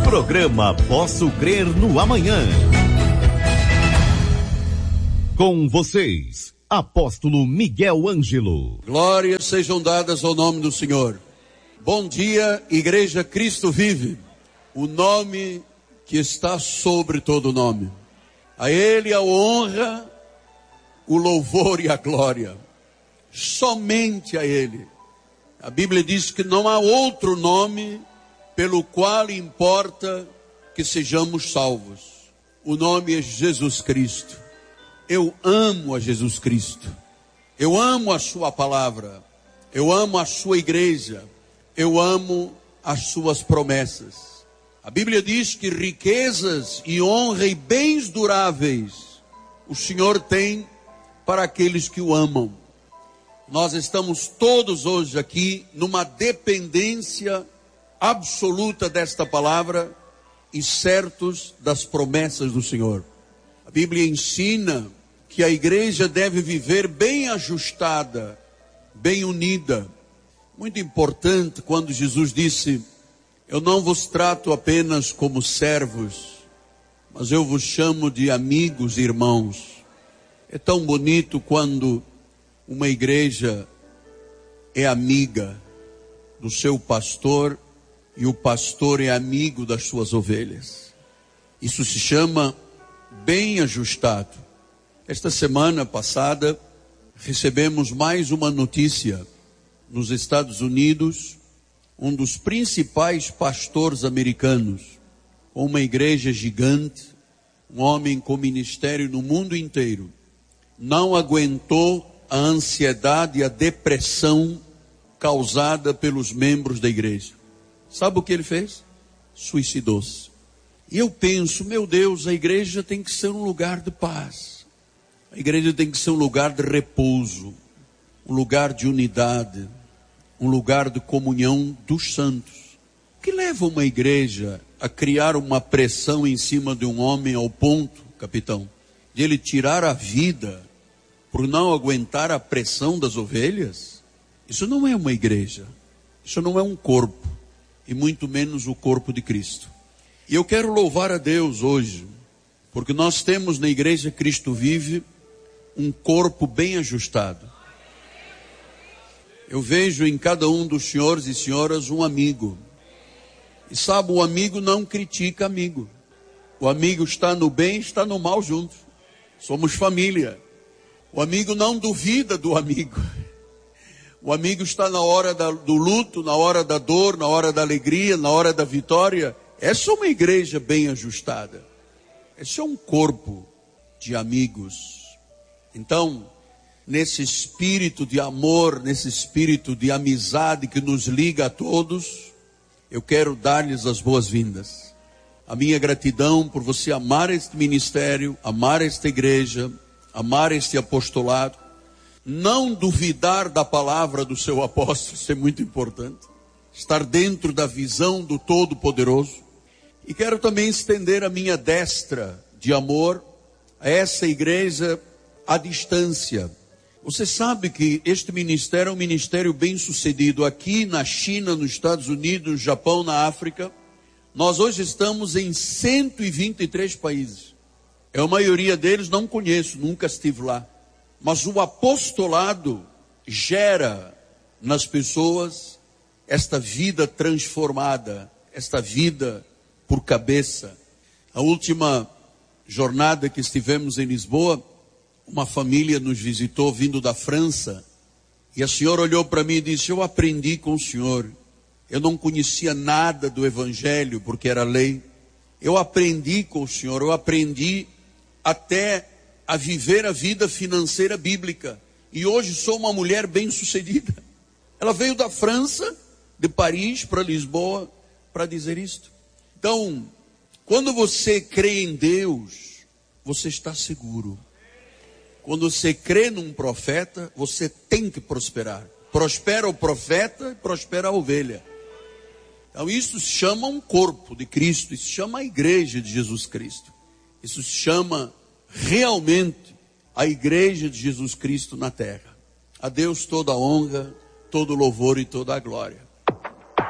Programa Posso Crer no Amanhã. Com vocês, Apóstolo Miguel Ângelo. Glórias sejam dadas ao nome do Senhor. Bom dia, Igreja Cristo Vive, o nome que está sobre todo nome. A Ele a honra, o louvor e a glória. Somente a Ele. A Bíblia diz que não há outro nome pelo qual importa que sejamos salvos. O nome é Jesus Cristo. Eu amo a Jesus Cristo. Eu amo a sua palavra. Eu amo a sua igreja. Eu amo as suas promessas. A Bíblia diz que riquezas e honra e bens duráveis o Senhor tem para aqueles que o amam. Nós estamos todos hoje aqui numa dependência absoluta desta palavra e certos das promessas do Senhor. A Bíblia ensina que a igreja deve viver bem ajustada, bem unida. Muito importante quando Jesus disse: eu não vos trato apenas como servos, mas eu vos chamo de amigos e irmãos. É tão bonito quando uma igreja é amiga do seu pastor e o pastor é amigo das suas ovelhas. Isso se chama bem ajustado. Esta semana passada recebemos mais uma notícia. Nos Estados Unidos, um dos principais pastores americanos, com uma igreja gigante, um homem com ministério no mundo inteiro, não aguentou a ansiedade e a depressão causada pelos membros da igreja. Sabe o que ele fez? Suicidou-se. E eu penso, meu Deus, a igreja tem que ser um lugar de paz. A igreja tem que ser um lugar de repouso, um lugar de unidade, um lugar de comunhão dos santos. O que leva uma igreja a criar uma pressão em cima de um homem ao ponto, capitão, de ele tirar a vida por não aguentar a pressão das ovelhas? Isso não é uma igreja, isso não é um corpo, e muito menos o corpo de Cristo. E eu quero louvar a Deus hoje, porque nós temos na igreja Cristo Vive um corpo bem ajustado. Eu vejo em cada um dos senhores e senhoras um amigo. E sabe, o amigo não critica amigo. O amigo está no bem, está no mal juntos. Somos família. O amigo não duvida do amigo. O amigo está na hora do luto, na hora da dor, na hora da alegria, na hora da vitória. Essa é uma igreja bem ajustada. Esse é um corpo de amigos. Então, nesse espírito de amor, nesse espírito de amizade que nos liga a todos, eu quero dar-lhes as boas-vindas. A minha gratidão por você amar este ministério, amar esta igreja, amar este apostolado, não duvidar da palavra do seu apóstolo, isso é muito importante, estar dentro da visão do Todo-Poderoso. E quero também estender a minha destra de amor a essa igreja à distância. Você sabe que este ministério é um ministério bem sucedido aqui na China, nos Estados Unidos, no Japão, na África. Nós hoje estamos em 123 países. A maioria deles não conheço, nunca estive lá. Mas o apostolado gera nas pessoas esta vida transformada, esta vida por cabeça. A última jornada que estivemos em Lisboa, uma família nos visitou vindo da França, e a senhora olhou para mim e disse: eu aprendi com o senhor. Eu não conhecia nada do evangelho, porque era lei. Eu aprendi com o senhor, eu aprendi até a viver a vida financeira bíblica. E hoje sou uma mulher bem-sucedida. Ela veio da França, de Paris para Lisboa, para dizer isto. Então, quando você crê em Deus, você está seguro. Quando você crê num profeta, você tem que prosperar. Prospera o profeta, prospera a ovelha. Então isso se chama um corpo de Cristo, isso se chama a igreja de Jesus Cristo. Isso se chama realmente a igreja de Jesus Cristo na terra. A Deus toda a honra, todo o louvor e toda a glória.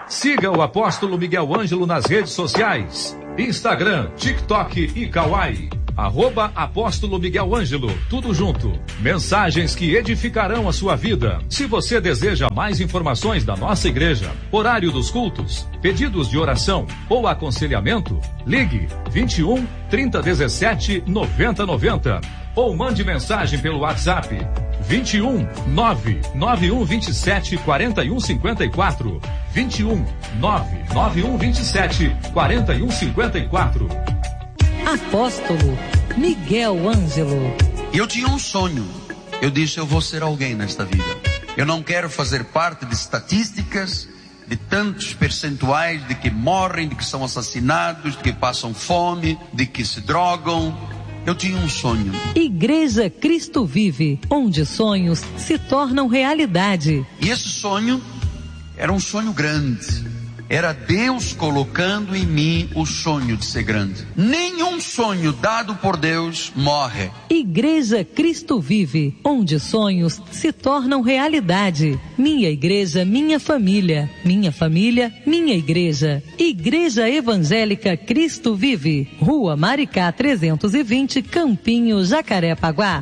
Siga o Apóstolo Miguel Ângelo nas redes sociais: Instagram, TikTok e Kawaii. @Apóstolo Miguel Ângelo, tudo junto. Mensagens que edificarão a sua vida. Se você deseja mais informações da nossa igreja, horário dos cultos, pedidos de oração ou aconselhamento, ligue 21 3017 9090 ou mande mensagem pelo WhatsApp 21 99127 4154. 21 99127 4154. Apóstolo Miguel Ângelo. Eu tinha um sonho. Eu disse, eu vou ser alguém nesta vida. Eu não quero fazer parte de estatísticas, de tantos percentuais de que morrem, de que são assassinados, de que passam fome, de que se drogam. Eu tinha um sonho. Igreja Cristo Vive, onde sonhos se tornam realidade. E esse sonho era um sonho grande. Era Deus colocando em mim o sonho de ser grande. Nenhum sonho dado por Deus morre. Igreja Cristo Vive, onde sonhos se tornam realidade. Minha igreja, minha família. Minha família, minha igreja. Igreja Evangélica Cristo Vive. Rua Maricá 320, Campinho, Jacarepaguá.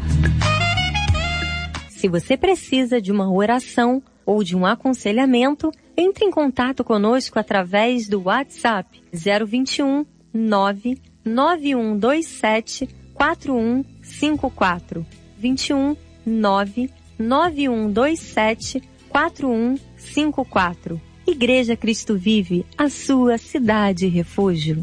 Se você precisa de uma oração ou de um aconselhamento, entre em contato conosco através do WhatsApp 021 99127 4154. 21 99127 4154. Igreja Cristo Vive, a sua cidade refúgio.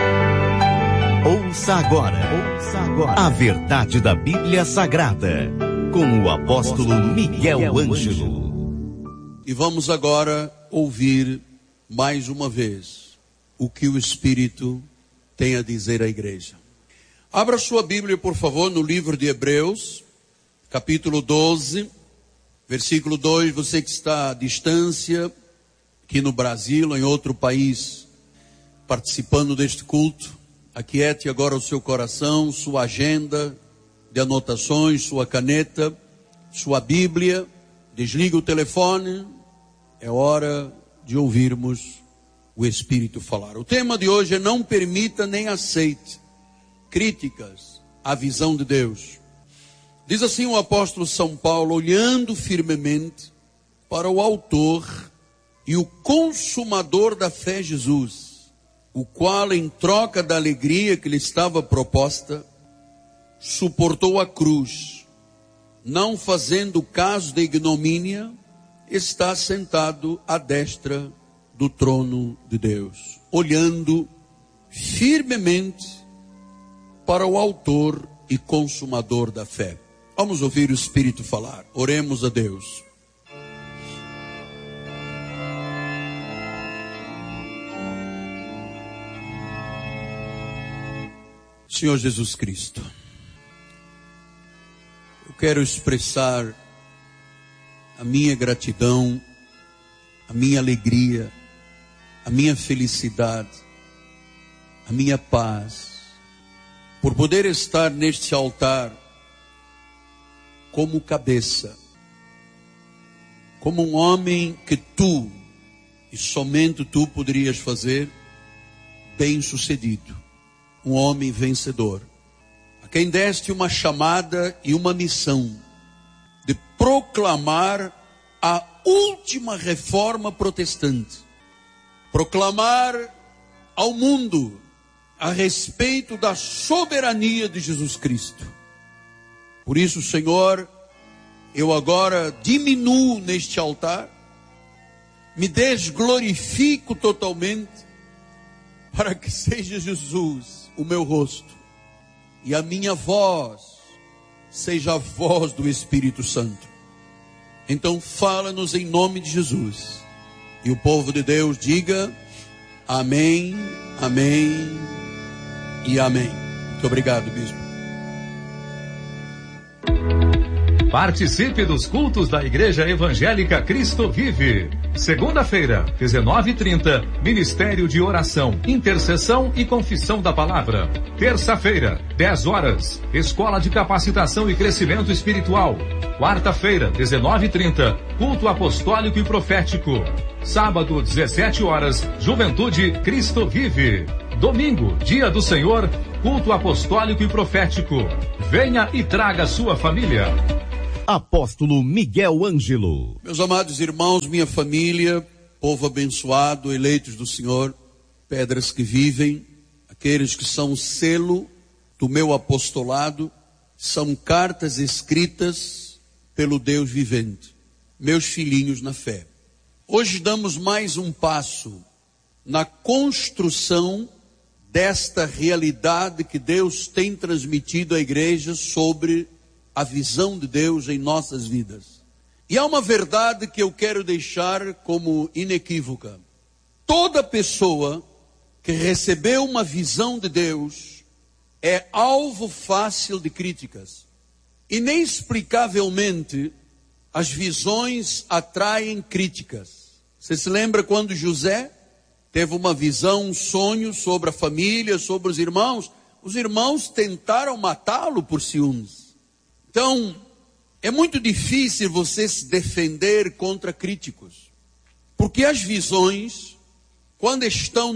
Ouça agora a verdade da Bíblia Sagrada, com o apóstolo Miguel Ângelo. E vamos agora ouvir mais uma vez o que o Espírito tem a dizer à igreja. Abra sua Bíblia, por favor, no livro de Hebreus, capítulo 12, versículo 2. Você que está à distância, aqui no Brasil ou em outro país, participando deste culto, aquiete agora o seu coração, sua agenda de anotações, sua caneta, sua Bíblia. Desliga o telefone, é hora de ouvirmos o Espírito falar. O tema de hoje é: não permita nem aceite críticas à visão de Deus. Diz assim o apóstolo São Paulo, olhando firmemente para o autor e o consumador da fé, Jesus, o qual, em troca da alegria que lhe estava proposta, suportou a cruz, não fazendo caso da ignomínia, está sentado à destra do trono de Deus, olhando firmemente para o autor e consumador da fé. Vamos ouvir o Espírito falar. Oremos a Deus. Senhor Jesus Cristo, eu quero expressar a minha gratidão, a minha alegria, a minha felicidade, a minha paz, por poder estar neste altar como cabeça, como um homem que tu, e somente tu poderias fazer, bem-sucedido, um homem vencedor, a quem deste uma chamada e uma missão de proclamar a última reforma protestante, proclamar ao mundo a respeito da soberania de Jesus Cristo. Por isso, Senhor, eu agora diminuo neste altar, me desglorifico totalmente, para que seja Jesus o meu rosto e a minha voz seja a voz do Espírito Santo. Então fala-nos em nome de Jesus. E o povo de Deus diga amém, amém e amém. Muito obrigado, bispo. Participe dos cultos da Igreja Evangélica Cristo Vive. Segunda-feira, 19h30, Ministério de Oração, Intercessão e Confissão da Palavra. Terça-feira, 10 horas, Escola de Capacitação e Crescimento Espiritual. Quarta-feira, 19h30, Culto Apostólico e Profético. Sábado, 17 horas, Juventude Cristo Vive. Domingo, Dia do Senhor, culto apostólico e profético. Venha e traga sua família. Apóstolo Miguel Ângelo. Meus amados irmãos, minha família, povo abençoado, eleitos do Senhor, pedras que vivem, aqueles que são o selo do meu apostolado, são cartas escritas pelo Deus vivente, meus filhinhos na fé. Hoje damos mais um passo na construção desta realidade que Deus tem transmitido à igreja sobre a visão de Deus em nossas vidas. E há uma verdade que eu quero deixar como inequívoca. Toda pessoa que recebeu uma visão de Deus é alvo fácil de críticas. Inexplicavelmente, as visões atraem críticas. Você se lembra quando José teve uma visão, um sonho sobre a família, sobre os irmãos? Os irmãos tentaram matá-lo por ciúmes. Então, é muito difícil você se defender contra críticos. Porque as visões, quando estão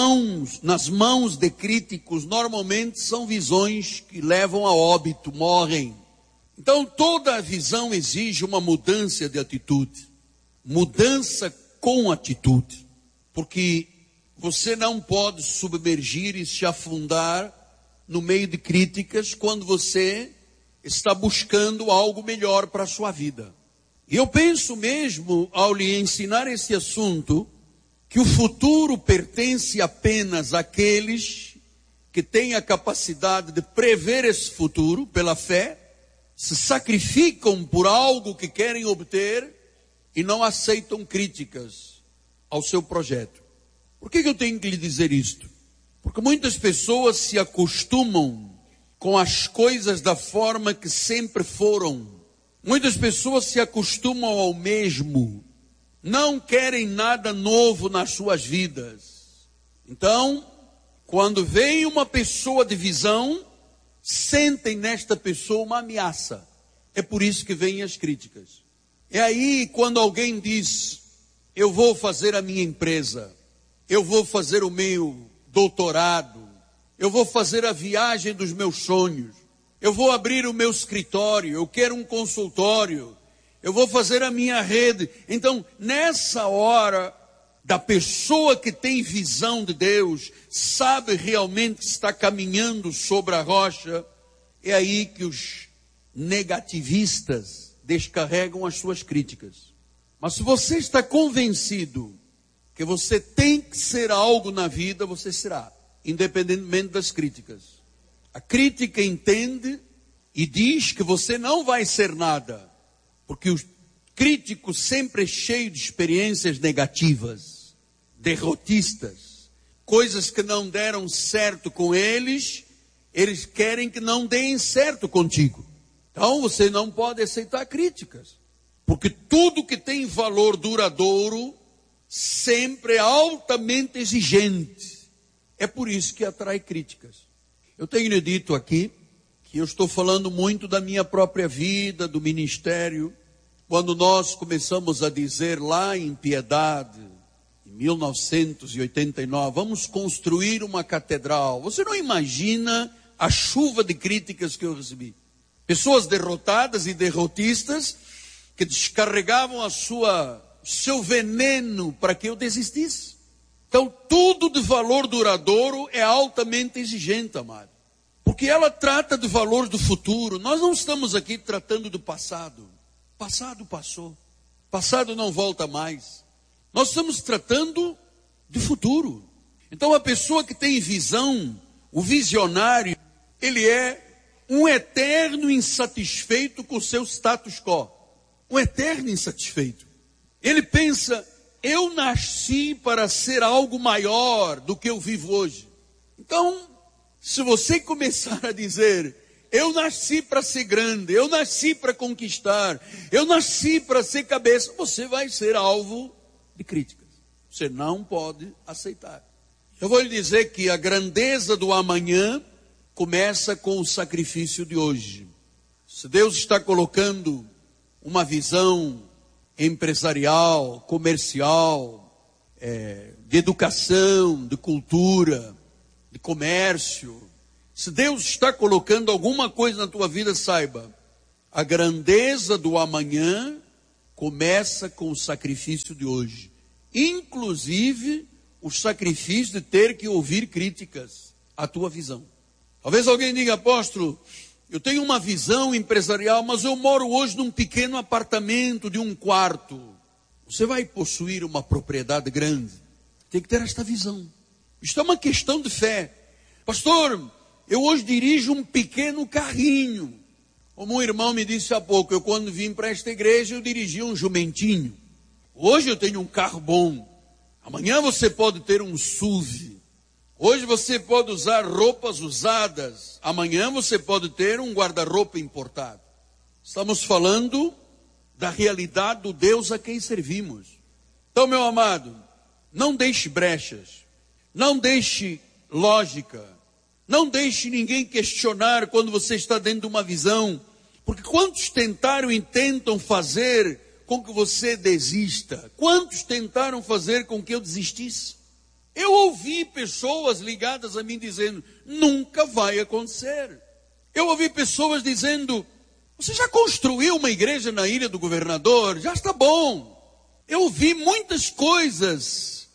nas mãos de críticos, normalmente são visões que levam a óbito, morrem. Então, toda a visão exige uma mudança de atitude. Mudança com atitude. Porque você não pode submergir e se afundar no meio de críticas quando você está buscando algo melhor para a sua vida. E eu penso mesmo, ao lhe ensinar esse assunto, que o futuro pertence apenas àqueles que têm a capacidade de prever esse futuro pela fé, se sacrificam por algo que querem obter e não aceitam críticas ao seu projeto. Por que eu tenho que lhe dizer isto? Porque muitas pessoas se acostumam com as coisas da forma que sempre foram. Muitas pessoas se acostumam ao mesmo. Não querem nada novo nas suas vidas. Então, quando vem uma pessoa de visão, sentem nesta pessoa uma ameaça. É por isso que vêm as críticas. É aí quando alguém diz: eu vou fazer a minha empresa, eu vou fazer o meu doutorado, eu vou fazer a viagem dos meus sonhos, eu vou abrir o meu escritório, eu quero um consultório, eu vou fazer a minha rede. Então, nessa hora, da pessoa que tem visão de Deus, sabe realmente que está caminhando sobre a rocha, é aí que os negativistas descarregam as suas críticas. Mas se você está convencido que você tem que ser algo na vida, você será, independentemente das críticas. A crítica entende e diz que você não vai ser nada, porque o crítico sempre é cheio de experiências negativas, derrotistas, coisas que não deram certo com eles, eles querem que não deem certo contigo. Então você não pode aceitar críticas, porque tudo que tem valor duradouro sempre é altamente exigente. É por isso que atrai críticas. Eu tenho lhe dito aqui que eu estou falando muito da minha própria vida, do ministério. Quando nós começamos a dizer lá em Piedade, em 1989, vamos construir uma catedral. Você não imagina a chuva de críticas que eu recebi. Pessoas derrotadas e derrotistas que descarregavam seu veneno para que eu desistisse. Então, tudo de valor duradouro é altamente exigente, amado. Porque ela trata de valor do futuro. Nós não estamos aqui tratando do passado. Passado passou. Passado não volta mais. Nós estamos tratando de futuro. Então, a pessoa que tem visão, o visionário, ele é um eterno insatisfeito com o seu status quo. Um eterno insatisfeito. Ele pensa: eu nasci para ser algo maior do que eu vivo hoje. Então, se você começar a dizer: eu nasci para ser grande, eu nasci para conquistar, eu nasci para ser cabeça, você vai ser alvo de críticas. Você não pode aceitar. Eu vou lhe dizer que a grandeza do amanhã começa com o sacrifício de hoje. Se Deus está colocando uma visão empresarial, comercial, de educação, de cultura, de comércio. Se Deus está colocando alguma coisa na tua vida, saiba, a grandeza do amanhã começa com o sacrifício de hoje. Inclusive, o sacrifício de ter que ouvir críticas à tua visão. Talvez alguém diga: apóstolo, eu tenho uma visão empresarial, mas eu moro hoje num pequeno apartamento de 1 quarto. Você vai possuir uma propriedade grande. Tem que ter esta visão. Isto é uma questão de fé. Pastor, eu hoje dirijo um pequeno carrinho. Como um irmão me disse há pouco, eu quando vim para esta igreja, eu dirigia um jumentinho. Hoje eu tenho um carro bom. Amanhã você pode ter um SUV. Hoje você pode usar roupas usadas. Amanhã você pode ter um guarda-roupa importado. Estamos falando da realidade do Deus a quem servimos. Então, meu amado, não deixe brechas. Não deixe lógica. Não deixe ninguém questionar quando você está dentro de uma visão. Porque quantos tentaram e tentam fazer com que você desista? Quantos tentaram fazer com que eu desistisse? Eu ouvi pessoas ligadas a mim dizendo: nunca vai acontecer. Eu ouvi pessoas dizendo: você já construiu uma igreja na Ilha do Governador? Já está bom. Eu ouvi muitas coisas.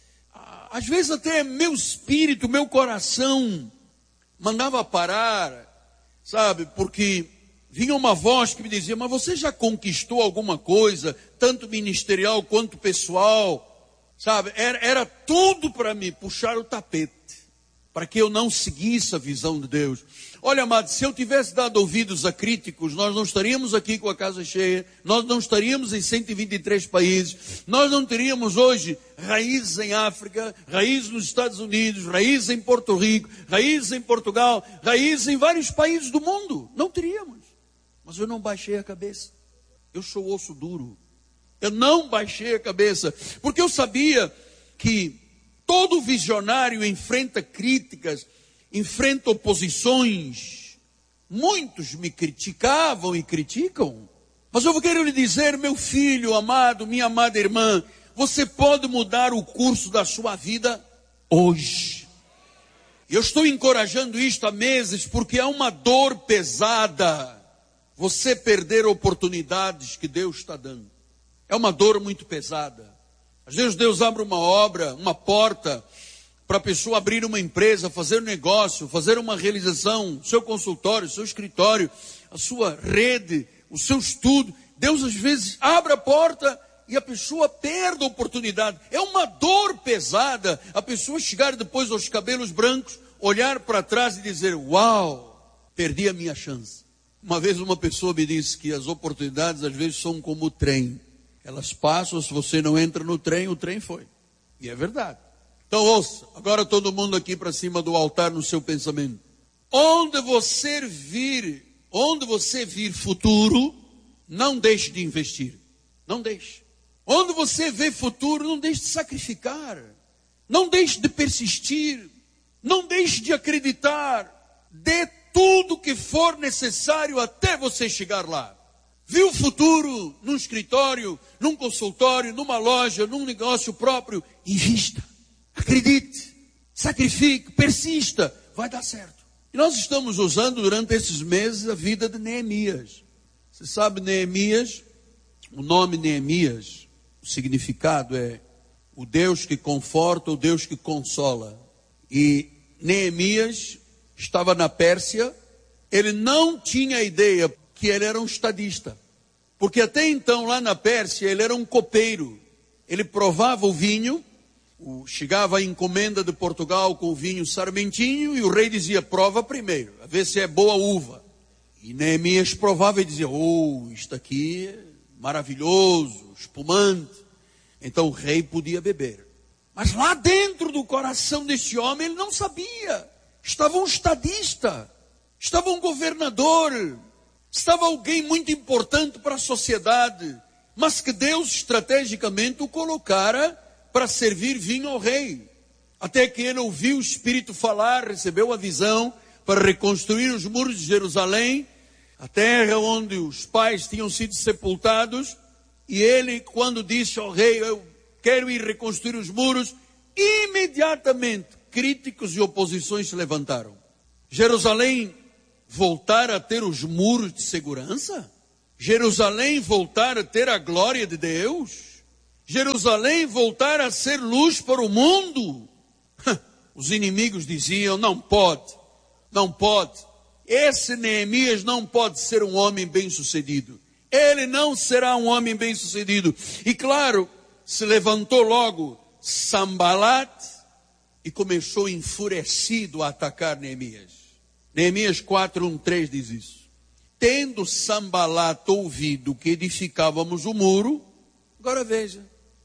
Às vezes até meu espírito, meu coração mandava parar, sabe? Porque vinha uma voz que me dizia: mas você já conquistou alguma coisa, tanto ministerial quanto pessoal? Sabe, era tudo para me puxar o tapete, para que eu não seguisse a visão de Deus. Olha, amado, se eu tivesse dado ouvidos a críticos, nós não estaríamos aqui com a casa cheia, nós não estaríamos em 123 países, nós não teríamos hoje raízes em África, raízes nos Estados Unidos, raízes em Porto Rico, raízes em Portugal, raízes em vários países do mundo. Não teríamos. Mas eu não baixei a cabeça. Eu sou osso duro. Eu não baixei a cabeça, porque eu sabia que todo visionário enfrenta críticas, enfrenta oposições. Muitos me criticavam e criticam. Mas eu quero lhe dizer, meu filho amado, minha amada irmã, você pode mudar o curso da sua vida hoje. Eu estou encorajando isto há meses, porque é uma dor pesada você perder oportunidades que Deus está dando. É uma dor muito pesada. Às vezes Deus abre uma obra, uma porta, para a pessoa abrir uma empresa, fazer um negócio, fazer uma realização, seu consultório, seu escritório, a sua rede, o seu estudo. Deus às vezes abre a porta e a pessoa perde a oportunidade. É uma dor pesada a pessoa chegar depois aos cabelos brancos, olhar para trás e dizer: uau, perdi a minha chance. Uma vez uma pessoa me disse que as oportunidades às vezes são como o trem. Elas passam, se você não entra no trem, o trem foi. E é verdade. Então ouça, agora todo mundo aqui para cima do altar no seu pensamento. Onde você vir futuro, não deixe de investir. Não deixe. Onde você vê futuro, não deixe de sacrificar. Não deixe de persistir. Não deixe de acreditar. Dê tudo que for necessário até você chegar lá. Viu o futuro num escritório, num consultório, numa loja, num negócio próprio? Invista, acredite, sacrifique, persista, vai dar certo. E nós estamos usando durante esses meses a vida de Neemias. Você sabe, Neemias, o nome Neemias, o significado é o Deus que conforta, o Deus que consola. E Neemias estava na Pérsia, ele não tinha ideia que ele era um estadista, porque até então lá na Pérsia ele era um copeiro. Ele provava o vinho, chegava a encomenda de Portugal com o vinho sarmentinho, e o rei dizia: prova primeiro, a ver se é boa uva. E Neemias provava e dizia: oh, isto aqui é maravilhoso, espumante. Então o rei podia beber. Mas lá dentro do coração desse homem ele não sabia. Estava um estadista, estava um governador, estava alguém muito importante para a sociedade, mas que Deus estrategicamente o colocara para servir vinho ao rei. Até que ele ouviu o Espírito falar, recebeu a visão para reconstruir os muros de Jerusalém, a terra onde os pais tinham sido sepultados, E ele, quando disse ao rei, eu quero ir reconstruir os muros, imediatamente críticos e oposições se levantaram. Jerusalém voltar a ter os muros de segurança? Jerusalém voltar a ter a glória de Deus? Jerusalém voltar a ser luz para o mundo? Os inimigos diziam, não pode, não pode. Esse Neemias não pode ser um homem bem-sucedido. Ele não será um homem bem-sucedido. E claro, se levantou logo Sambalat e começou enfurecido a atacar Neemias. Neemias 4:1-3 diz isso. Tendo Sambalat ouvido que edificávamos o muro, agora veja,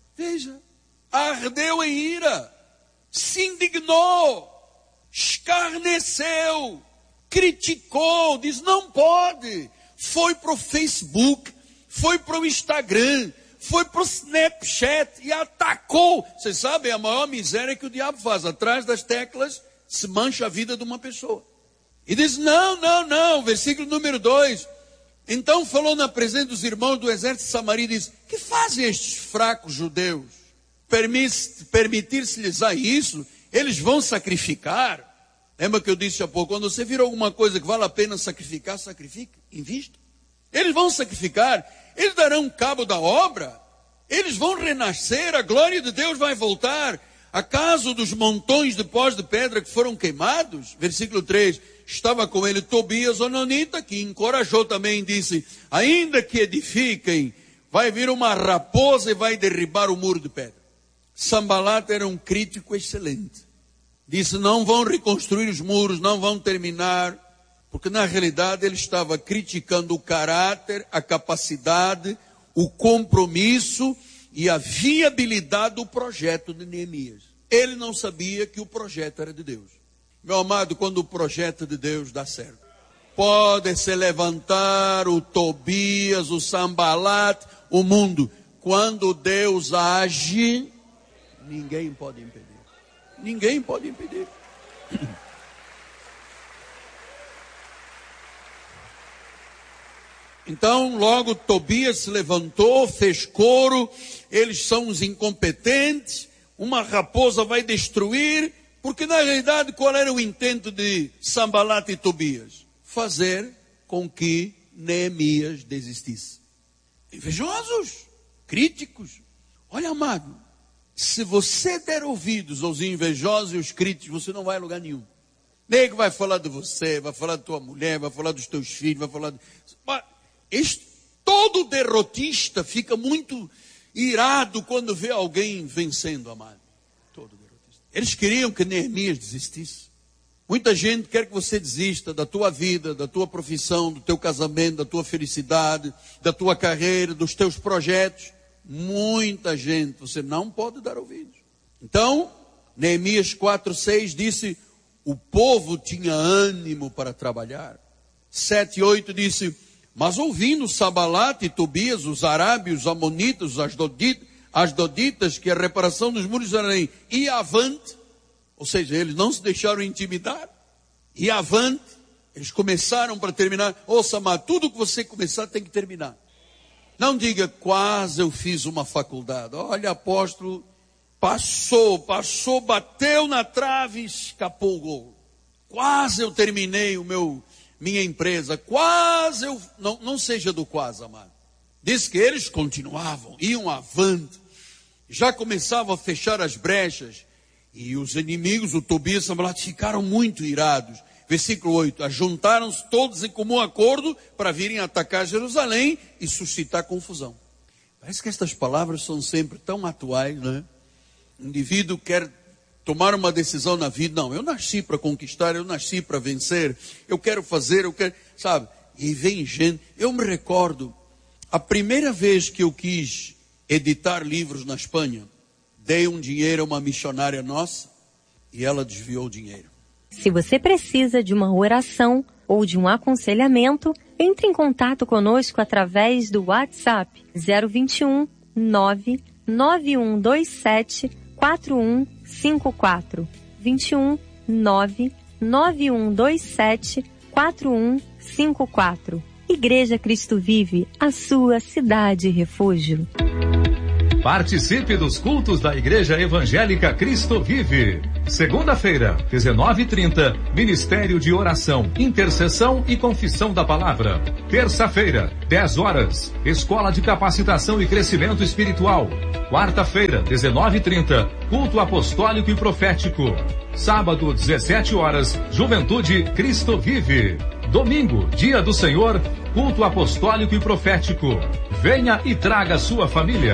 ardeu em ira, se indignou, escarneceu, criticou, diz não pode. Foi para o Facebook, foi para o Instagram, foi para o Snapchat e atacou. Vocês sabem, a maior miséria que o diabo faz, atrás das teclas se mancha a vida de uma pessoa. E diz, não, versículo número 2. Então falou na presença dos irmãos do exército de Samaria e diz, que fazem estes fracos judeus? Permitir-se-lhes a isso, eles vão sacrificar. Lembra que eu disse há pouco, quando você vira alguma coisa que vale a pena sacrificar, sacrifica, invista. Eles vão sacrificar, eles darão cabo da obra, eles vão renascer, a glória de Deus vai voltar. Acaso dos montões de pós de pedra que foram queimados? Versículo 3, estava com ele Tobias, ononita, que encorajou também, disse, ainda que edifiquem, vai vir uma raposa e vai derribar o muro de pedra. Sambalat era um crítico excelente. Disse, não vão reconstruir os muros, não vão terminar, porque na realidade ele estava criticando o caráter, a capacidade, o compromisso e a viabilidade do projeto de Neemias. Ele não sabia que o projeto era de Deus. Meu amado, quando o projeto de Deus dá certo, pode se levantar o Tobias, o Sambalat, o mundo. Quando Deus age, ninguém pode impedir. Ninguém pode impedir. Então, logo Tobias se levantou, fez coro, eles são os incompetentes, uma raposa vai destruir, porque na realidade qual era o intento de Sambalat e Tobias? Fazer com que Neemias desistisse. Invejosos, críticos. Olha, amado, se você der ouvidos aos invejosos e aos críticos, você não vai a lugar nenhum. Nego vai falar de você, vai falar da tua mulher, vai falar dos teus filhos, vai falar... Todo derrotista fica muito irado quando vê alguém vencendo, amado. Todo derrotista. Eles queriam que Neemias desistisse. Muita gente quer que você desista da tua vida, da tua profissão, do teu casamento, da tua felicidade, da tua carreira, dos teus projetos. Muita gente, você não pode dar ouvidos. Então, Neemias 4:6 disse, o povo tinha ânimo para trabalhar. 7:8 disse, mas ouvindo Sambalat e Tobias, os arábios, os amonitas, os asdoditas, que a reparação dos muros de Jerusalém ia avante, ou seja, eles não se deixaram intimidar, ia avante, eles começaram para terminar. Ouça, mas tudo que você começar tem que terminar. Não diga, quase eu fiz uma faculdade. Olha, apóstolo, passou, bateu na trave e escapou o gol. Quase eu terminei minha empresa. Quase eu... Não seja do quase, amado. Diz que eles continuavam, iam avante. Já começavam a fechar as brechas. E os inimigos, o Tobias e o Sambalat, ficaram muito irados. Versículo 8, ajuntaram-se todos em comum acordo para virem atacar Jerusalém e suscitar confusão. Parece que estas palavras são sempre tão atuais, né? O indivíduo quer tomar uma decisão na vida, não, eu nasci para conquistar, eu nasci para vencer, eu quero fazer, sabe? E vem gente, eu me recordo, a primeira vez que eu quis editar livros na Espanha, dei um dinheiro a uma missionária nossa e ela desviou o dinheiro. Se você precisa de uma oração ou de um aconselhamento, entre em contato conosco através do WhatsApp 021 99127 4154. 21 99127 4154. Igreja Cristo Vive, a sua cidade refúgio. Participe dos cultos da Igreja Evangélica Cristo Vive. Segunda-feira, 19h30, Ministério de Oração, Intercessão e Confissão da Palavra. Terça-feira, 10 horas, Escola de Capacitação e Crescimento Espiritual. Quarta-feira, 19h30, Culto Apostólico e Profético. Sábado, 17 horas, Juventude Cristo Vive. Domingo, Dia do Senhor, Culto Apostólico e Profético. Venha e traga sua família.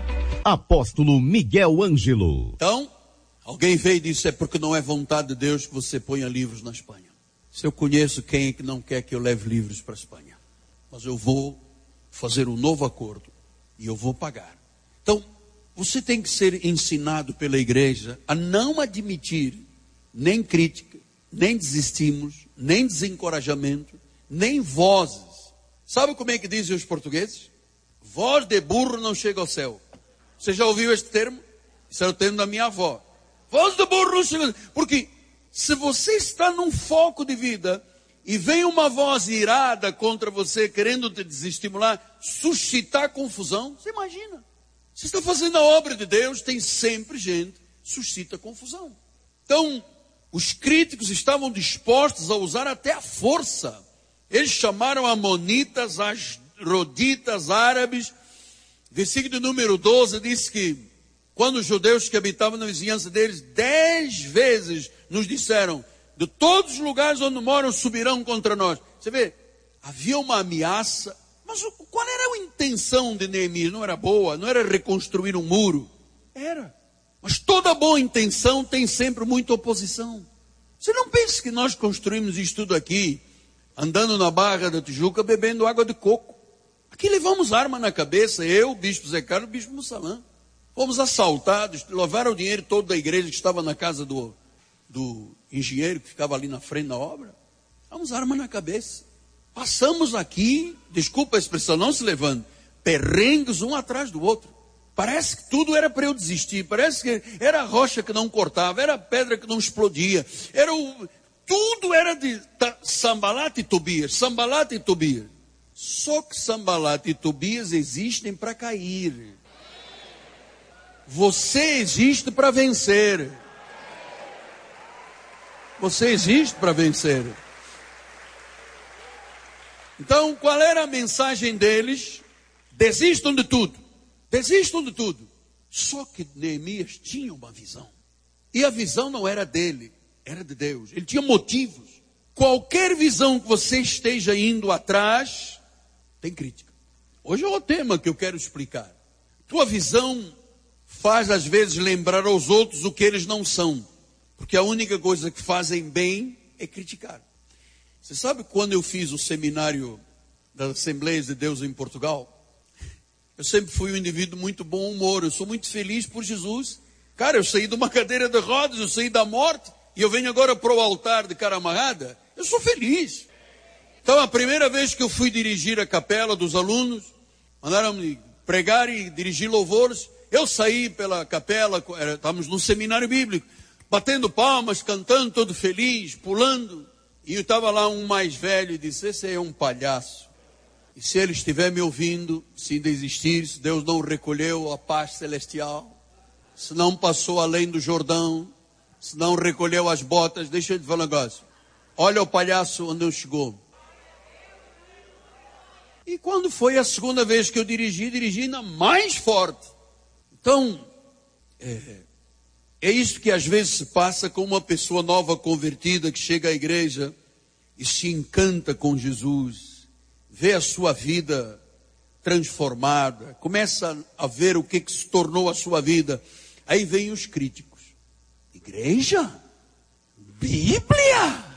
Apóstolo Miguel Ângelo. Então, alguém veio e disse, é porque não é vontade de Deus que você ponha livros na Espanha. Se eu conheço quem é que não quer que eu leve livros para a Espanha. Mas eu vou fazer um novo acordo e eu vou pagar. Então, você tem que ser ensinado pela igreja a não admitir nem crítica, nem desestímulos, nem desencorajamento, nem vozes. Sabe como é que dizem os portugueses? Voz de burro não chega ao céu. Você já ouviu este termo? Isso era o termo da minha avó. Voz de burro não chega ao céu. Porque se você está num foco de vida e vem uma voz irada contra você, querendo te desestimular, suscitar confusão, você imagina. Você está fazendo a obra de Deus, tem sempre gente que suscita confusão. Então, os críticos estavam dispostos a usar até a força. Eles chamaram amonitas, as roditas, árabes. Versículo número 12 diz que quando os judeus que habitavam na vizinhança deles 10 vezes nos disseram, de todos os lugares onde moram subirão contra nós. Você vê, havia uma ameaça, mas qual era a intenção de Neemias? Não era boa, não era reconstruir um muro. Era. Mas toda boa intenção tem sempre muita oposição. Você não pensa que nós construímos isso tudo aqui, andando na Barra da Tijuca, bebendo água de coco. Aqui levamos arma na cabeça, eu, o bispo Zé Carlos, o bispo Mussalã. Fomos assaltados, levaram o dinheiro todo da igreja que estava na casa do engenheiro que ficava ali na frente da obra. Levamos arma na cabeça. Passamos aqui, desculpa a expressão, não se levando, perrengues um atrás do outro. Parece que tudo era para eu desistir, parece que era a rocha que não cortava, era a pedra que não explodia, tudo era de Sambalat e Tobias, Sambalat e Tobias. Só que Sambalat e Tobias existem para cair. Você existe para vencer. Você existe para vencer. Então, qual era a mensagem deles? Desistam de tudo. Desistam de tudo. Só que Neemias tinha uma visão. E a visão não era dele, era de Deus. Ele tinha motivos. Qualquer visão que você esteja indo atrás, tem crítica. Hoje é o tema que eu quero explicar. Tua visão faz às vezes lembrar aos outros o que eles não são. Porque a única coisa que fazem bem é criticar. Você sabe quando eu fiz o seminário das Assembleias de Deus em Portugal? Eu sempre fui um indivíduo muito bom humor. Eu sou muito feliz por Jesus. Cara, eu saí de uma cadeira de rodas, eu saí da morte e eu venho agora para o altar de cara amarrada. Eu sou feliz. Então, a primeira vez que eu fui dirigir a capela dos alunos, mandaram-me pregar e dirigir louvores. Eu saí pela capela, estávamos num seminário bíblico, batendo palmas, cantando, todo feliz, pulando. E estava lá um mais velho e disse, esse é um palhaço. E se ele estiver me ouvindo, se desistir, se Deus não recolheu a paz celestial, se não passou além do Jordão, se não recolheu as botas, deixa eu te falar um negócio. Olha o palhaço onde eu chegou. E quando foi a segunda vez que eu dirigi ainda mais forte. Então, é isso que às vezes se passa com uma pessoa nova convertida que chega à igreja e se encanta com Jesus, vê a sua vida transformada, começa a ver o que se tornou a sua vida. Aí vem os críticos. Igreja? Bíblia?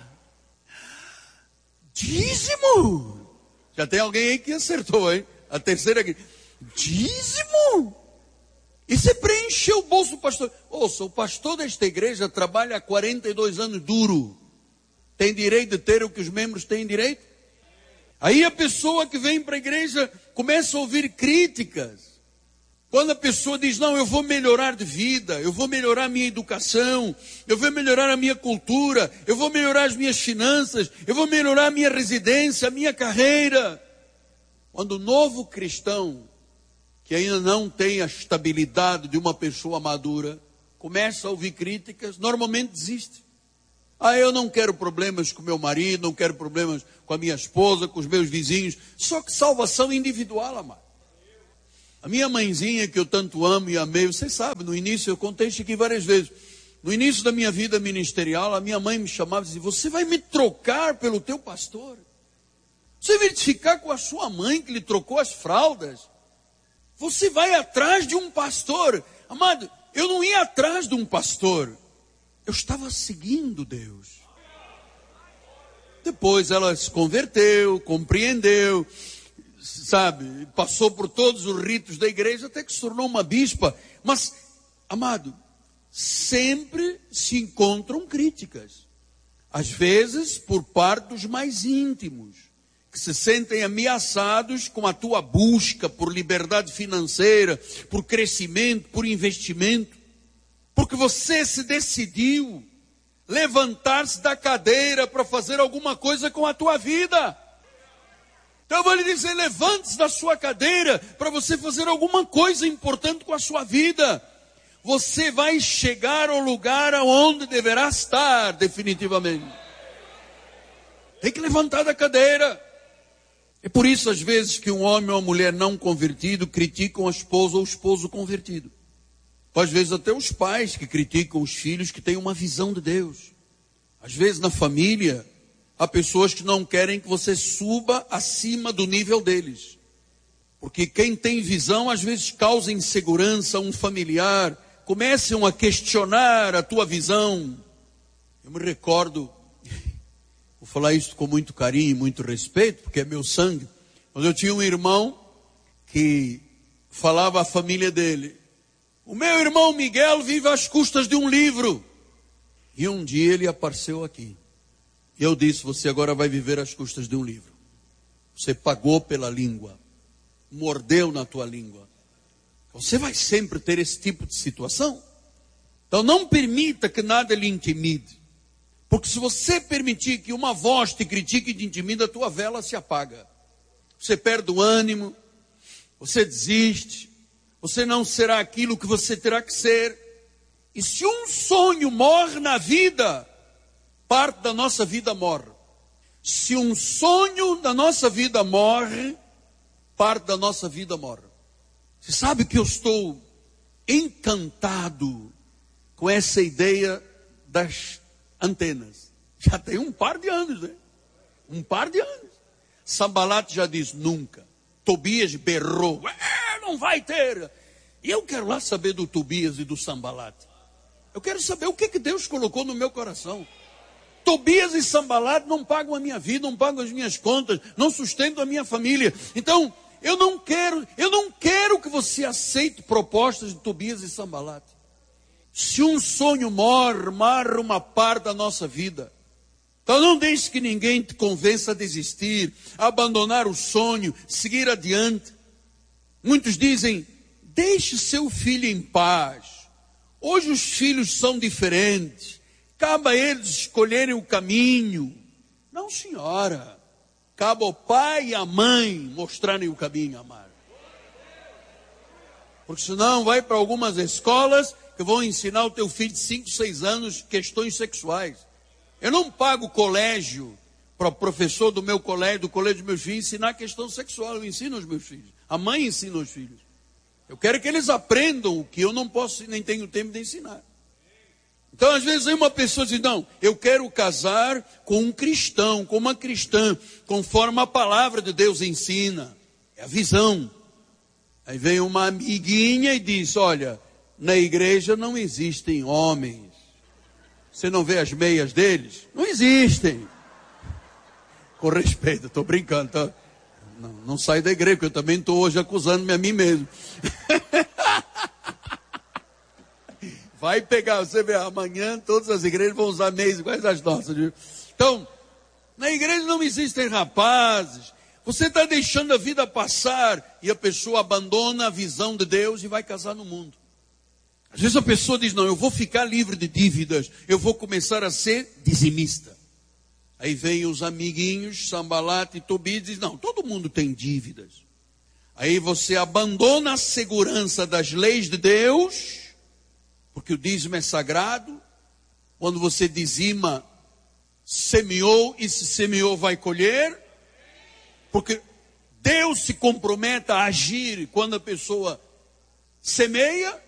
Dízimo? Já tem alguém aí que acertou, hein? A terceira aqui. Dízimo? E você preencheu o bolso do pastor. Ouça, o pastor desta igreja trabalha há 42 anos duro. Tem direito de ter o que os membros têm direito? Aí a pessoa que vem para a igreja começa a ouvir críticas. Quando a pessoa diz, não, eu vou melhorar de vida, eu vou melhorar a minha educação, eu vou melhorar a minha cultura, eu vou melhorar as minhas finanças, eu vou melhorar a minha residência, a minha carreira. Quando o novo cristão, que ainda não tem a estabilidade de uma pessoa madura, começa a ouvir críticas, normalmente desiste. Eu não quero problemas com meu marido, não quero problemas com a minha esposa, com os meus vizinhos. Só que salvação individual, amado. A minha mãezinha, que eu tanto amo e amei, você sabe, no início, eu contei isso aqui várias vezes. No início da minha vida ministerial, a minha mãe me chamava e dizia: você vai me trocar pelo teu pastor? Você vai ficar com a sua mãe que lhe trocou as fraldas? Você vai atrás de um pastor? Amado, eu não ia atrás de um pastor. Eu estava seguindo Deus. Depois ela se converteu, compreendeu, sabe, passou por todos os ritos da igreja, até que se tornou uma bispa. Mas, amado, sempre se encontram críticas. Às vezes por parte dos mais íntimos, que se sentem ameaçados com a tua busca por liberdade financeira, por crescimento, por investimento. Porque você se decidiu levantar-se da cadeira para fazer alguma coisa com a tua vida. Então eu vou lhe dizer, levante-se da sua cadeira para você fazer alguma coisa importante com a sua vida. Você vai chegar ao lugar aonde deverá estar definitivamente. Tem que levantar da cadeira. É por isso às vezes que um homem ou uma mulher não convertido criticam a esposa ou o esposo convertido. Às vezes até os pais que criticam os filhos que têm uma visão de Deus. Às vezes na família, há pessoas que não querem que você suba acima do nível deles. Porque quem tem visão às vezes causa insegurança a um familiar. Começam a questionar a tua visão. Eu me recordo, vou falar isso com muito carinho e muito respeito, porque é meu sangue. Quando eu tinha um irmão que falava à família dele: o meu irmão Miguel vive às custas de um livro. E um dia ele apareceu aqui. E eu disse: você agora vai viver às custas de um livro. Você pagou pela língua. Mordeu na tua língua. Você vai sempre ter esse tipo de situação. Então não permita que nada lhe intimide. Porque se você permitir que uma voz te critique e te intimide, a tua vela se apaga. Você perde o ânimo. Você desiste. Você não será aquilo que você terá que ser. E se um sonho morre na vida, parte da nossa vida morre. Se um sonho da nossa vida morre, parte da nossa vida morre. Você sabe que eu estou encantado com essa ideia das antenas. Já tem um par de anos, né? Um par de anos. Sambalat já diz nunca. Tobias berrou. Não vai ter. E eu quero lá saber do Tobias e do Sambalat. Eu quero saber o que Deus colocou no meu coração. Tobias e Sambalat não pagam a minha vida, não pagam as minhas contas, não sustentam a minha família. Então, eu não quero que você aceite propostas de Tobias e Sambalat. Se um sonho morre uma parte da nossa vida. Então não deixe que ninguém te convença a desistir, a abandonar o sonho, seguir adiante. Muitos dizem: deixe seu filho em paz. Hoje os filhos são diferentes. Cabe a eles escolherem o caminho. Não, senhora. Cabe ao pai e à mãe mostrarem o caminho, amado. Porque senão vai para algumas escolas que vão ensinar o teu filho de 5, 6 anos questões sexuais. Eu não pago colégio para o professor do meu colégio, do colégio dos meus filhos, ensinar questão sexual. Eu ensino aos meus filhos. A mãe ensina aos filhos. Eu quero que eles aprendam o que eu não posso, nem tenho tempo de ensinar. Então, às vezes, aí uma pessoa diz: não, eu quero casar com um cristão, com uma cristã, conforme a palavra de Deus ensina. É a visão. Aí vem uma amiguinha e diz: olha, na igreja não existem homens. Você não vê as meias deles? Não existem. Com respeito, estou brincando, tá? Não sai da igreja, porque eu também estou hoje acusando-me a mim mesmo. Vai pegar, você vê, amanhã todas as igrejas vão usar meias iguais às nossas. Viu? Então, na igreja não existem rapazes. Você está deixando a vida passar e a pessoa abandona a visão de Deus e vai casar no mundo. Às vezes a pessoa diz: não, eu vou ficar livre de dívidas, eu vou começar a ser dizimista. Aí vem os amiguinhos, Sambalat e Tobias, e diz: não, todo mundo tem dívidas. Aí você abandona a segurança das leis de Deus, porque o dízimo é sagrado. Quando você dizima, semeou, e se semeou vai colher. Porque Deus se compromete a agir quando a pessoa semeia,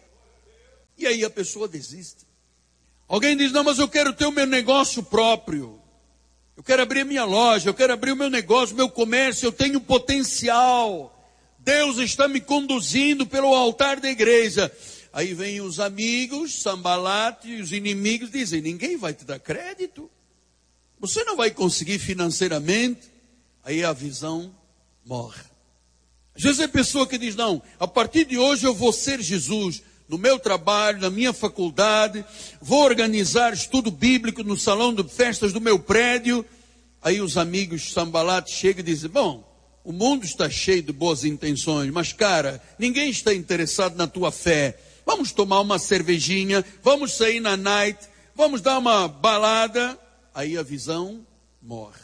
e aí a pessoa desiste. Alguém diz, não, mas eu quero ter o meu negócio próprio. Eu quero abrir a minha loja, eu quero abrir o meu negócio, o meu comércio, eu tenho potencial. Deus está me conduzindo pelo altar da igreja. Aí vem os amigos, Sambalat, e os inimigos dizem, ninguém vai te dar crédito. Você não vai conseguir financeiramente. Aí a visão morre. Às vezes é pessoa que diz, não, a partir de hoje eu vou ser Jesus. No meu trabalho, na minha faculdade, vou organizar estudo bíblico no salão de festas do meu prédio. Aí os amigos Sambalat chegam e dizem, bom, o mundo está cheio de boas intenções, mas cara, ninguém está interessado na tua fé. Vamos tomar uma cervejinha, vamos sair na night, vamos dar uma balada. Aí a visão morre.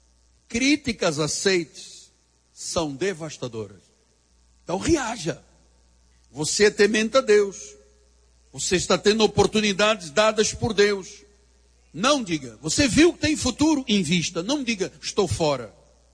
Críticas aceites são devastadoras. Então reaja. Você é temente a Deus. Você está tendo oportunidades dadas por Deus. Não diga, você viu que tem futuro? Invista. Não diga, estou fora.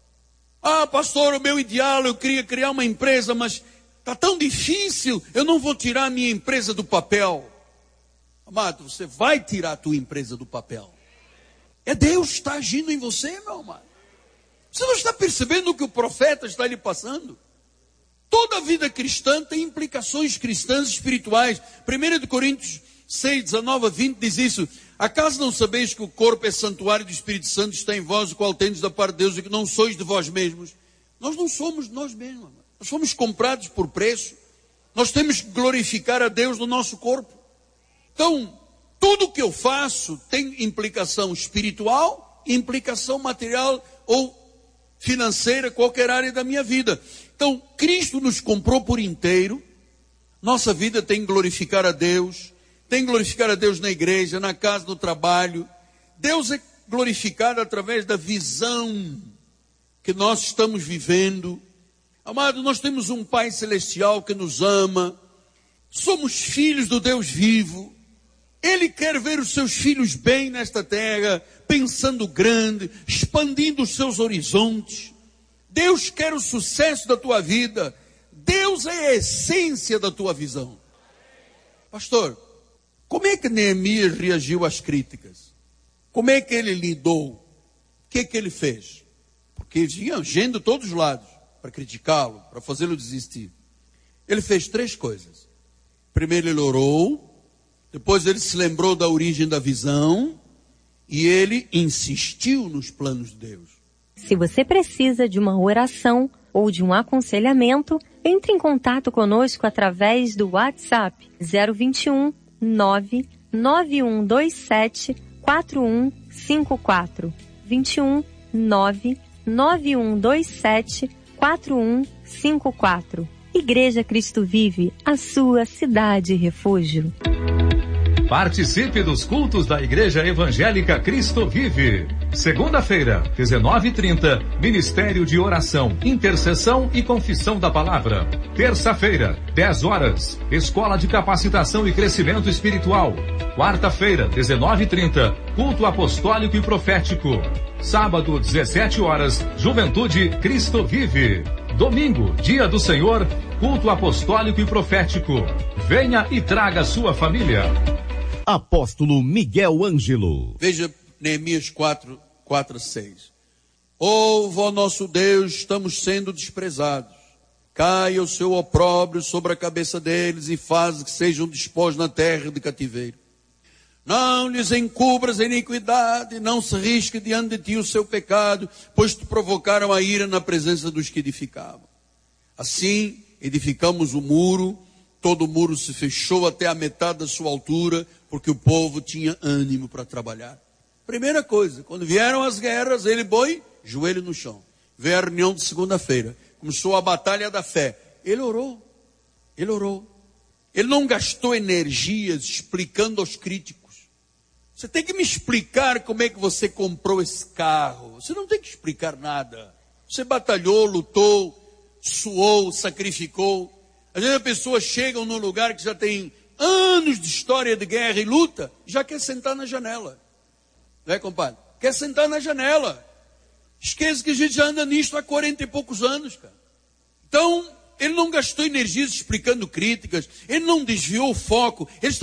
Ah, pastor, o meu ideal, eu queria criar uma empresa, mas está tão difícil, eu não vou tirar a minha empresa do papel. Amado, você vai tirar a tua empresa do papel. É Deus que está agindo em você, meu amado. Você não está percebendo o que o profeta está lhe passando? Toda a vida cristã tem implicações cristãs espirituais. 1 Coríntios 6, 19 a 20 diz isso. Acaso não sabeis que o corpo é santuário do Espírito Santo, está em vós, o qual tendes da parte de Deus, e que não sois de vós mesmos? Nós não somos de nós mesmos. Nós fomos comprados por preço. Nós temos que glorificar a Deus no nosso corpo. Então, tudo que eu faço tem implicação espiritual, implicação material ou financeira, qualquer área da minha vida. Então, Cristo nos comprou por inteiro. Nossa vida tem que glorificar a Deus. Tem que glorificar a Deus na igreja, na casa, no trabalho. Deus é glorificado através da visão que nós estamos vivendo. Amado, nós temos um Pai Celestial que nos ama. Somos filhos do Deus vivo. Ele quer ver os seus filhos bem nesta terra, pensando grande, expandindo os seus horizontes. Deus quer o sucesso da tua vida. Deus é a essência da tua visão. Pastor, como é que Neemias reagiu às críticas? Como é que ele lidou? O que ele fez? Porque vinha gente de todos os lados para criticá-lo, para fazê-lo desistir. Ele fez 3 coisas. Primeiro ele orou, depois ele se lembrou da origem da visão e ele insistiu nos planos de Deus. Se você precisa de uma oração ou de um aconselhamento, entre em contato conosco através do WhatsApp 021 99127 4154. 21 99127 4154. Igreja Cristo Vive, a sua cidade refúgio. Participe dos cultos da Igreja Evangélica Cristo Vive. Segunda-feira, 19h30, Ministério de Oração, Intercessão e Confissão da Palavra. Terça-feira, 10 horas, Escola de Capacitação e Crescimento Espiritual. Quarta-feira, 19h30, Culto Apostólico e Profético. Sábado, 17 horas, Juventude Cristo Vive. Domingo, Dia do Senhor, Culto Apostólico e Profético. Venha e traga sua família. Apóstolo Miguel Ângelo. Veja Neemias 4, 6. Ouve, ó nosso Deus, estamos sendo desprezados. Caia o seu opróbrio sobre a cabeça deles e faz que sejam dispostos na terra de cativeiro. Não lhes encubras a iniquidade, não se risque diante de ti o seu pecado, pois te provocaram a ira na presença dos que edificavam. Assim, edificamos o muro, todo o muro se fechou até a metade da sua altura, porque o povo tinha ânimo para trabalhar. Primeira coisa, quando vieram as guerras, ele boi, joelho no chão. Veio a reunião de segunda-feira, começou a batalha da fé. Ele orou. Ele não gastou energias explicando aos críticos. Você tem que me explicar como é que você comprou esse carro. Você não tem que explicar nada. Você batalhou, lutou, suou, sacrificou. Às vezes a pessoa chega num lugar que já tem anos de história de guerra e luta, já quer sentar na janela. Não é, compadre? Quer sentar na janela. Esquece que a gente já anda nisto há 40 e poucos anos, cara. Então, ele não gastou energias explicando críticas, ele não desviou o foco, ele está